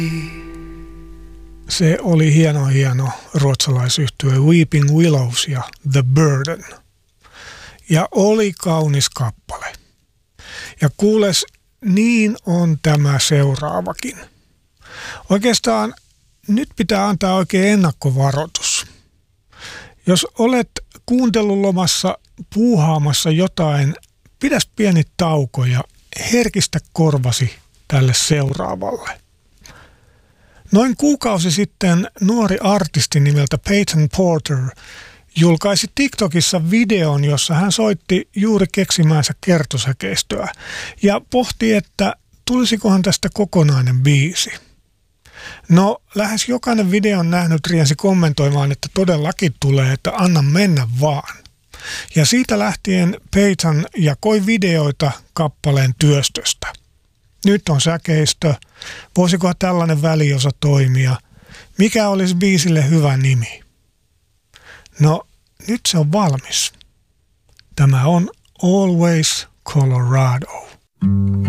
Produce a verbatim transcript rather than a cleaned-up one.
Se oli hieno hieno ruotsalaisyhtye Weeping Willows ja The Burden. Ja oli kaunis kappale. Ja kuules, niin on tämä seuraavakin. Oikeastaan nyt pitää antaa oikein ennakkovaroitus. Jos olet kuuntelulomassa puuhaamassa jotain, pidäs pieni tauko ja herkistä korvasi tälle seuraavalle. Noin kuukausi sitten nuori artisti nimeltä Peyton Porter julkaisi TikTokissa videon, jossa hän soitti juuri keksimäänsä kertosäkeistöä ja pohti, että tulisikohan tästä kokonainen biisi. No, lähes jokainen videon nähnyt riensi kommentoimaan, että todellakin tulee, että anna mennä vaan. Ja siitä lähtien Peyton jakoi videoita kappaleen työstöstä. Nyt on säkeistö. Voisikohan tällainen väliosa toimia? Mikä olisi biisille hyvä nimi? No, nyt se on valmis. Tämä on Always Colorado.